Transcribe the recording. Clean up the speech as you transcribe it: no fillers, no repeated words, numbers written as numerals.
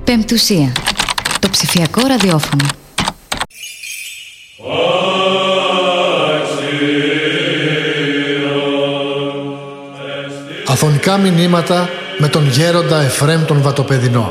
Πεμπτουσία. Το ψηφιακό ραδιόφωνο. Αφωνικά μηνύματα με τον γέροντα Εφραίμ τον Βατοπεδινό.